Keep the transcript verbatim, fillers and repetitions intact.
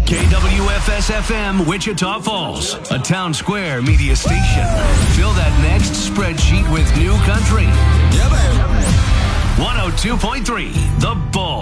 K W F S F M, Wichita Falls, a town square media station. Fill that next spreadsheet with new country. Yeah, baby. one oh two point three, The Bull.